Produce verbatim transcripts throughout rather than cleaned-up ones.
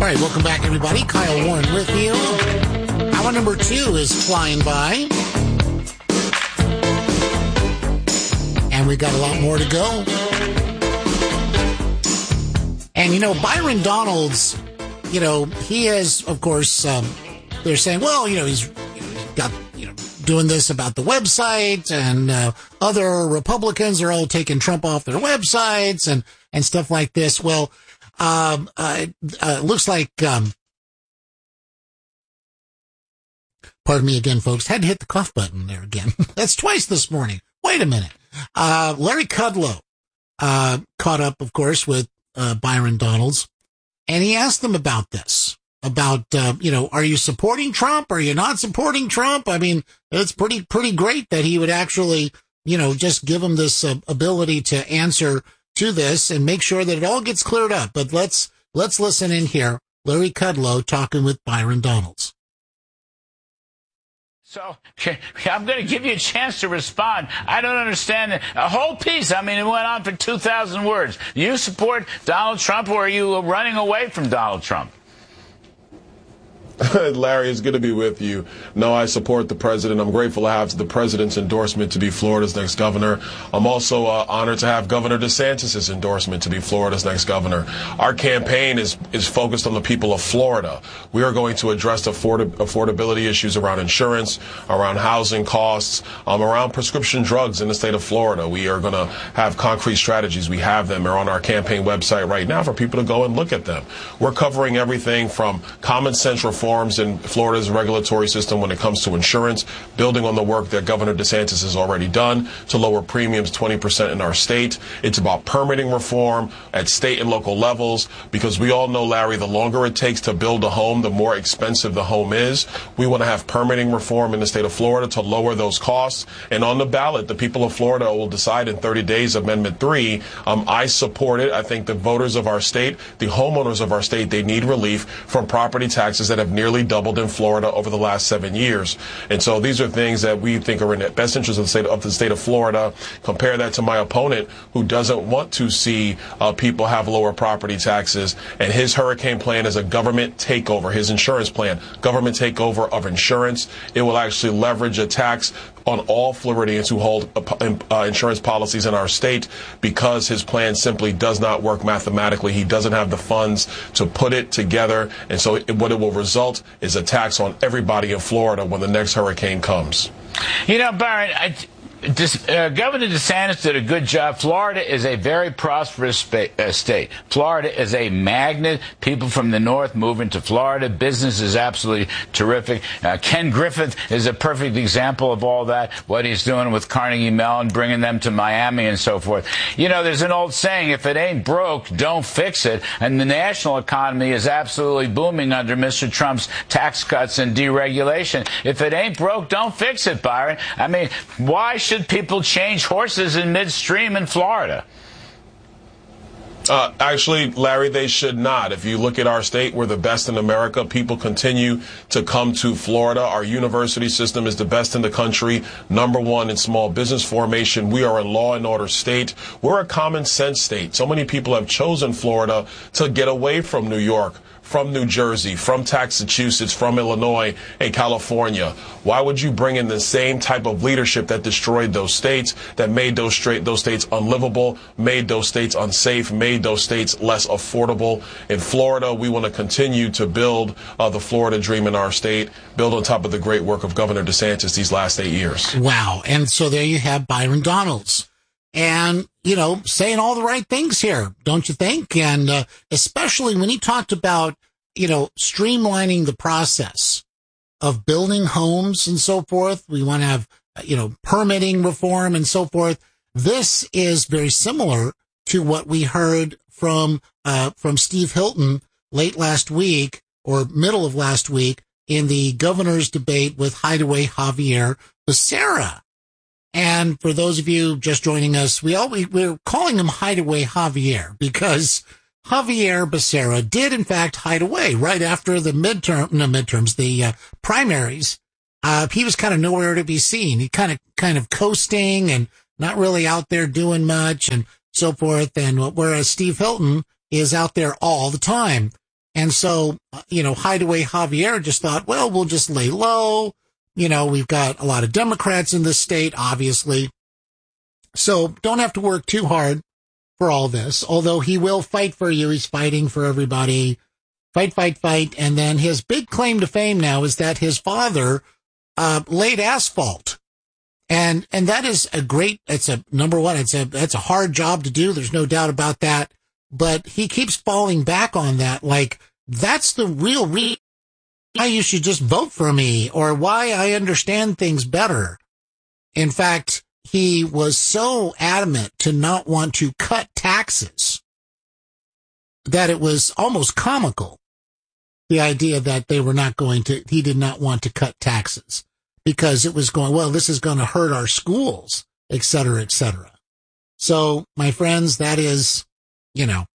All right, welcome back, everybody. Kyle Warren with you. Hour number two is flying by. And we got a lot more to go. And, you know, Byron Donalds, you know, he has, of course, um, they're saying, well, you know, he's, he's got, you know, doing this about the website, and uh, other Republicans are all taking Trump off their websites and, and stuff like this. Well, um, uh, uh, looks like, um, pardon me again, folks, had to hit the cough button there again. That's twice this morning. Wait a minute. Uh, Larry Kudlow, uh, caught up, of course, with, uh, Byron Donalds, and he asked them about this, about, uh, you know, are you supporting Trump? Are you not supporting Trump? I mean, it's pretty, pretty great that he would actually, you know, just give him this uh, ability to answer to this and make sure that it all gets cleared up. But let's, let's listen in here. Larry Kudlow talking with Byron Donalds. So I'm going to give you a chance to respond. I don't understand it. A whole piece. I mean, it went on for two thousand words. Do you support Donald Trump, or are you running away from Donald Trump? Larry, it's good to be with you. No, I support the president. I'm grateful to have the president's endorsement to be Florida's next governor. I'm also uh, honored to have Governor DeSantis' endorsement to be Florida's next governor. Our campaign is is focused on the people of Florida. We are going to address afford- affordability issues around insurance, around housing costs, um, around prescription drugs in the state of Florida. We are going to have concrete strategies. We have them. They're on our campaign website right now for people to go and look at them. We're covering everything from common sense reform reforms in Florida's regulatory system when it comes to insurance, building on the work that Governor DeSantis has already done to lower premiums twenty percent in our state. It's about permitting reform at state and local levels, because we all know, Larry, the longer it takes to build a home, the more expensive the home is. We want to have permitting reform in the state of Florida to lower those costs. And on the ballot, the people of Florida will decide in thirty days, Amendment three. Um, I support it. I think the voters of our state, the homeowners of our state, they need relief from property taxes that have nearly doubled in Florida over the last seven years. And so these are things that we think are in the best interest of the state of, the state of Florida. Compare that to my opponent, who doesn't want to see uh, people have lower property taxes. And his hurricane plan is a government takeover, his insurance plan, government takeover of insurance. It will actually leverage a tax on all Floridians who hold uh, insurance policies in our state, because his plan simply does not work mathematically. He doesn't have the funds to put it together. And so it, what it will result is a tax on everybody in Florida when the next hurricane comes. You know, Byron, I, This, uh, Governor DeSantis did a good job. Florida is a very prosperous spa- uh, state. Florida is a magnet. People from the north move into Florida. Business is absolutely terrific. Uh, Ken Griffith is a perfect example of all that, what he's doing with Carnegie Mellon, bringing them to Miami and so forth. You know, there's an old saying, if it ain't broke, don't fix it. And the national economy is absolutely booming under Mister Trump's tax cuts and deregulation. If it ain't broke, don't fix it, Byron. I mean, why should people change horses in midstream in Florida? Uh, actually, Larry, they should not. If you look at our state, we're the best in America. People continue to come to Florida. Our university system is the best in the country, number one in small business formation. We are a law and order state. We're a common sense state. So many people have chosen Florida to get away from New York, from New Jersey, from Massachusetts, from Illinois and California. Why would you bring in the same type of leadership that destroyed those states, that made those straight, those states unlivable, made those states unsafe, made those states less affordable? In Florida, we want to continue to build uh, the Florida dream in our state, build on top of the great work of Governor DeSantis these last eight years. Wow. And so there you have Byron Donalds. And, you know, saying all the right things here, don't you think? And uh, especially when he talked about, you know, streamlining the process of building homes and so forth. We want to have, you know, permitting reform and so forth. This is very similar to what we heard from uh, from Steve Hilton late last week or middle of last week in the governor's debate with Hideaway Javier Becerra. And for those of you just joining us, we always, we're calling him Hideaway Javier because Javier Becerra did, in fact, hide away right after the midterm, no midterms, the uh, primaries. Uh, he was kind of nowhere to be seen. He kind of, kind of coasting and not really out there doing much and so forth. And whereas Steve Hilton is out there all the time. And so, you know, Hideaway Javier just thought, well, we'll just lay low. You know, we've got a lot of Democrats in this state, obviously. So don't have to work too hard for all this, although he will fight for you. He's fighting for everybody. Fight, fight, fight. And then his big claim to fame now is that his father uh laid asphalt. And and that is a great, it's a, number one, it's a, that's a hard job to do. There's no doubt about that. But he keeps falling back on that. Like, that's the real reason why you should just vote for me, or why I understand things better. In fact, he was so adamant to not want to cut taxes that it was almost comical. The idea that they were not going to, he did not want to cut taxes because it was going, well, this is going to hurt our schools, et cetera, et cetera. So, my friends, that is, you know,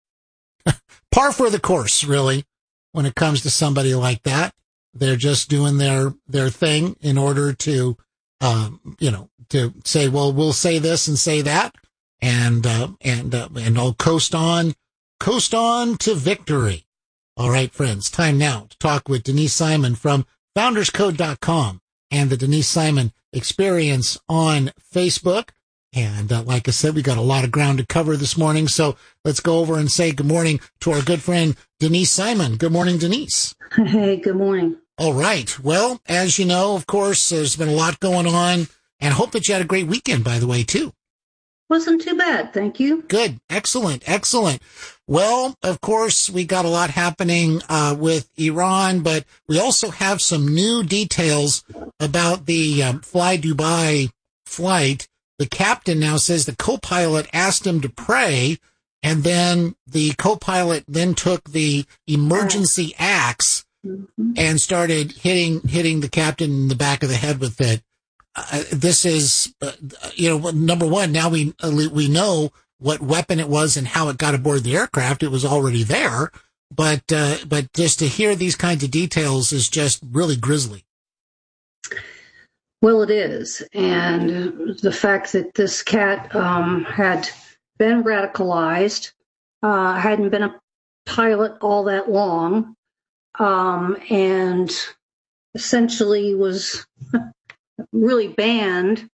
par for the course, really, when it comes to somebody like that. They're just doing their, their thing in order to, um, you know, to say, well, we'll say this and say that, and, uh, and, uh, and I'll coast on, coast on to victory. All right, friends, time now to talk with Denise Simon from founders code dot com and the Denise Simon Experience on Facebook. And uh, like I said, we got a lot of ground to cover this morning. So let's go over and say good morning to our good friend, Denise Simon. Good morning, Denise. Hey, good morning. All right. Well, as you know, of course, there's been a lot going on, and I hope that you had a great weekend, by the way, too. Wasn't too bad. Thank you. Good. Excellent. Excellent. Well, of course, we got a lot happening uh, with Iran, but we also have some new details about the um, Fly Dubai flight. The captain now says the co-pilot asked him to pray, and then the co-pilot then took the emergency axe mm-hmm. and started hitting hitting the captain in the back of the head with it. Uh, this is, uh, you know, number one, now we uh, we know what weapon it was and how it got aboard the aircraft. It was already there, but uh, but just to hear these kinds of details is just really grisly. Well, it is. And the fact that this cat um, had been radicalized, uh, hadn't been a pilot all that long, um, and essentially was really banned.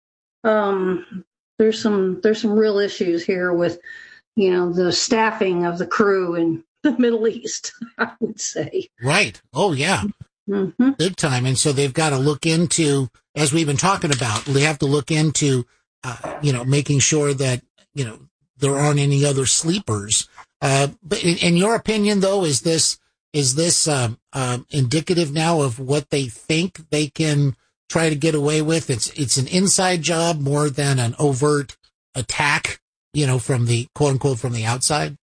Um, there's some there's some real issues here with, you know, the staffing of the crew in the Middle East, I would say. Right. Oh, yeah. Mm-hmm. Big time. And so they've got to look into, as we've been talking about, they have to look into, uh, you know, making sure that, you know, there aren't any other sleepers. Uh, but in, in your opinion, though, is this, is this, um, um, indicative now of what they think they can try to get away with? It's, it's an inside job more than an overt attack, you know, from the quote unquote, from the outside.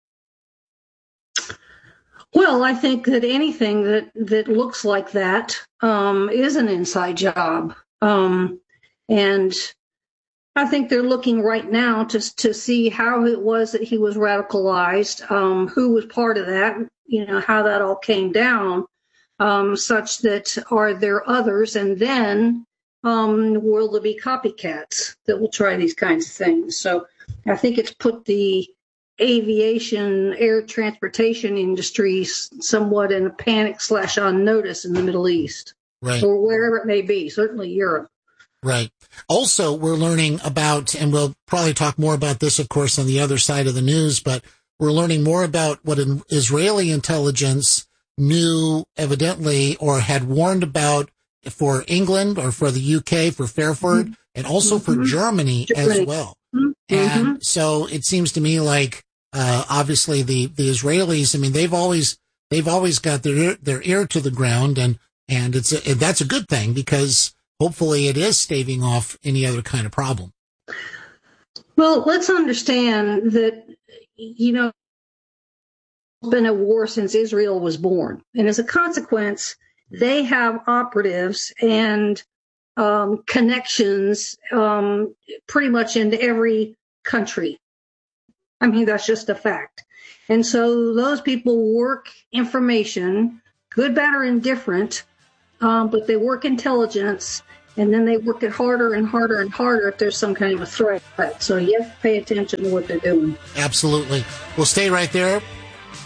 Well, I think that anything that, that looks like that um, is an inside job. Um, and I think they're looking right now to, to see how it was that he was radicalized, um, who was part of that, you know, how that all came down, um, such that are there others, and then um, will there be copycats that will try these kinds of things? So I think it's put the aviation, air transportation industries somewhat in a panic slash on notice in the Middle East, right, or wherever it may be, certainly Europe. Right. Also, we're learning about, and we'll probably talk more about this, of course, on the other side of the news, but we're learning more about what an Israeli intelligence knew evidently or had warned about for England or for the U K, for Fairford, mm-hmm. and also mm-hmm. for Germany, Germany as well. Mm-hmm. And so it seems to me like, uh, obviously the, the Israelis, I mean, they've always, they've always got their, their ear to the ground, and, and it's, a, that's a good thing, because hopefully it is staving off any other kind of problem. Well, let's understand that, you know, it's been a war since Israel was born. And as a consequence, they have operatives and um, connections um, pretty much into every country. I mean, that's just a fact. And so those people work information, good, bad, or indifferent, um, but they work intelligence, and then they work it harder and harder and harder if there's some kind of a threat. So you have to pay attention to what they're doing. Absolutely. We'll stay right there.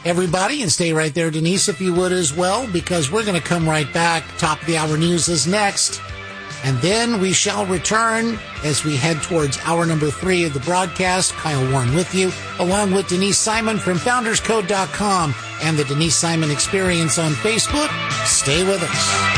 everybody, and stay right there, Denise, if you would as well, because we're going to come right back. Top of the hour news is next. And then we shall return as we head towards hour number three of the broadcast. Kyle Warren with you, along with Denise Simon from founders code dot com and the Denise Simon Experience on Facebook. Stay with us.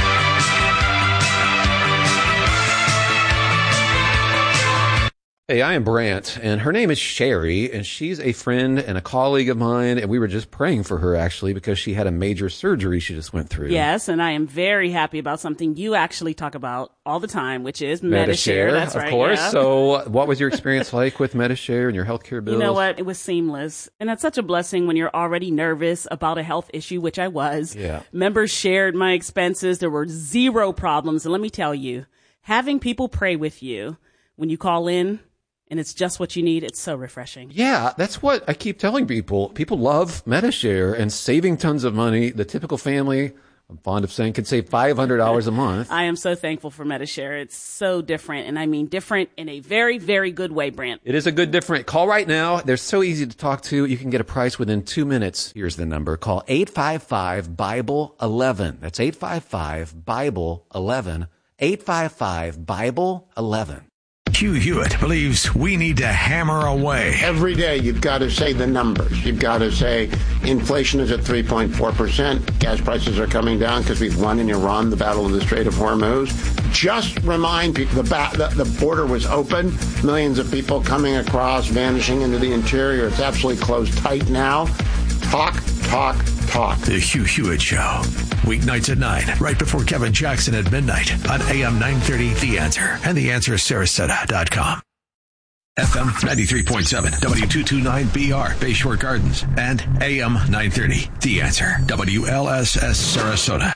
Hey, I am Brant, and her name is Sherry, and she's a friend and a colleague of mine, and we were just praying for her, actually, because she had a major surgery she just went through. Yes, and I am very happy about something you actually talk about all the time, which is Medi-Share. Medi-Share. That's of right, course. yeah. So what was your experience like with Medi-Share and your healthcare bills? You know what? It was seamless. And that's such a blessing when you're already nervous about a health issue, which I was. Yeah. Members shared my expenses. There were zero problems. And let me tell you, having people pray with you when you call in, and it's just what you need, it's so refreshing. Yeah, that's what I keep telling people. People love Medi-Share and saving tons of money. The typical family, I'm fond of saying, can save five hundred dollars a month. I am so thankful for Medi-Share. It's so different, and I mean different in a very, very good way, Brant. It is a good different. Call right now. They're so easy to talk to. You can get a price within two minutes. Here's the number. Call eight five five, Bible eleven. That's eight five five, Bible eleven. eight five five, Bible eleven. Hugh Hewitt believes we need to hammer away. Every day you've got to say the numbers. You've got to say inflation is at three point four percent. Gas prices are coming down because we've won in Iran the battle in the Strait of Hormuz. Just remind people the, ba- the, the border was open. Millions of people coming across, vanishing into the interior. It's absolutely closed tight now. Talk, talk, talk. The Hugh Hewitt Show. Weeknights at nine, right before Kevin Jackson at midnight on A M nine thirty The Answer and the answer sarasota dot com. F M ninety-three point seven, W two twenty-nine B R, Bayshore Gardens, and A M nine thirty The Answer, W L S S Sarasota.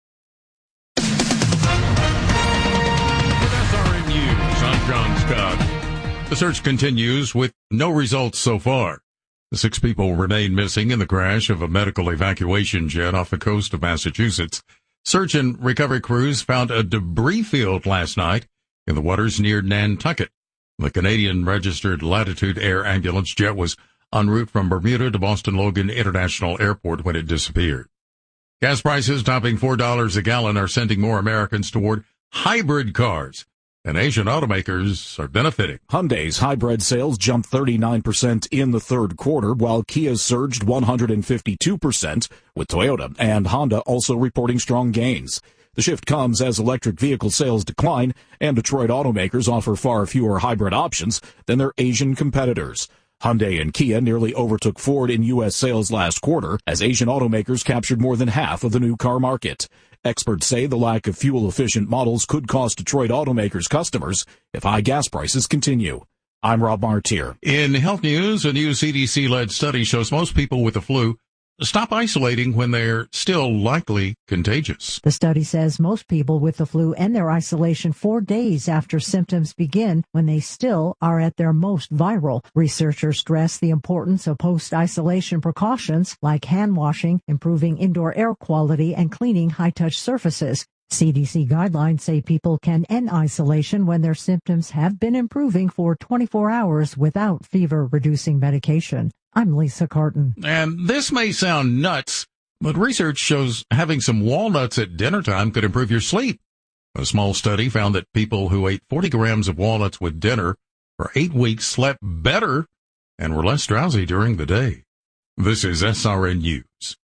With S R N News, I'm John Scott. The search continues with no results so far. The six people remain missing in the crash of a medical evacuation jet off the coast of Massachusetts. Search and recovery crews found a debris field last night in the waters near Nantucket. The Canadian registered Latitude Air ambulance jet was en route from Bermuda to Boston Logan International Airport when it disappeared. Gas prices topping four dollars a gallon are sending more Americans toward hybrid cars, and Asian automakers are benefiting. Hyundai's hybrid sales jumped thirty-nine percent in the third quarter, while Kia surged one hundred fifty-two percent, with Toyota and Honda also reporting strong gains. The shift comes as electric vehicle sales decline, and Detroit automakers offer far fewer hybrid options than their Asian competitors. Hyundai and Kia nearly overtook Ford in U S sales last quarter, as Asian automakers captured more than half of the new car market. Experts say the lack of fuel-efficient models could cost Detroit automakers customers if high gas prices continue. I'm Rob Martier. In health news, a new C D C-led study shows most people with the flu stop isolating when they're still likely contagious. The study says most people with the flu end their isolation four days after symptoms begin when they still are at their most viral. Researchers stress the importance of post-isolation precautions like hand washing, improving indoor air quality, and cleaning high-touch surfaces. C D C guidelines say people can end isolation when their symptoms have been improving for twenty-four hours without fever-reducing medication. I'm Lisa Carton. And this may sound nuts, but research shows having some walnuts at dinner time could improve your sleep. A small study found that people who ate forty grams of walnuts with dinner for eight weeks slept better and were less drowsy during the day. This is S R N News.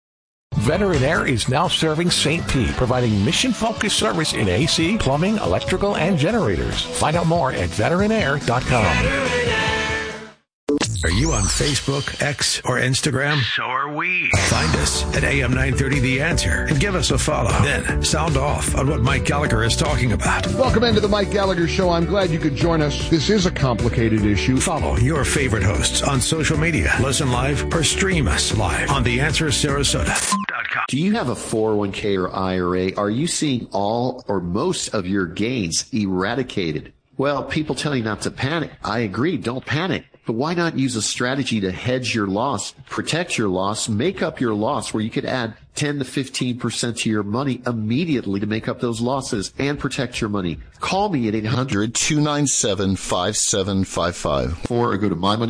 Veteran Air is now serving Saint Pete, providing mission-focused service in A C, plumbing, electrical, and generators. Find out more at veteran air dot com. Are you on Facebook, X, or Instagram? So are we. Find us at A M nine thirty The Answer and give us a follow. Then sound off on what Mike Gallagher is talking about. Welcome into the Mike Gallagher Show. I'm glad you could join us. This is a complicated issue. Follow your favorite hosts on social media. Listen live or stream us live on the answer sarasota dot com. Do you have a four oh one k or I R A? Are you seeing all or most of your gains eradicated? Well, people tell you not to panic. I agree, don't panic. But why not use a strategy to hedge your loss, protect your loss, make up your loss, where you could add ten to fifteen percent to your money immediately to make up those losses and protect your money? Call me at eight hundred, two nine seven, five seven five five or go to my money